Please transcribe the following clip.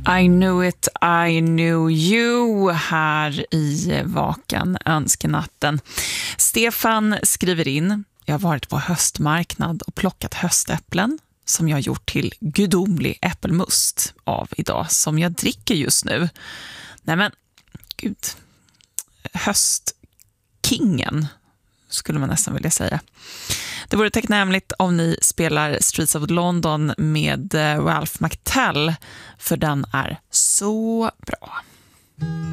I knew it, I knew you här i Vakan önskenatten. Stefan skriver in: jag har varit på höstmarknad och plockat höstäpplen som jag gjort till gudomlig äppelmust av idag, som jag dricker just nu. Nej men, gud. Höstkingen skulle man nästan vilja säga. Det vore tacknämligt om ni spelar Streets of London med Ralph McTell, för den är så bra.